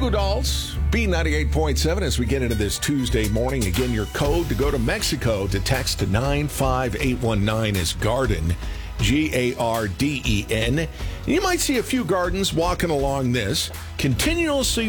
Goo Dolls, B98.7 as we get into this Tuesday morning. Again, your code to go to Mexico to text to 95819 is Garden, Garden. You might see a few gardens walking along this. Continuously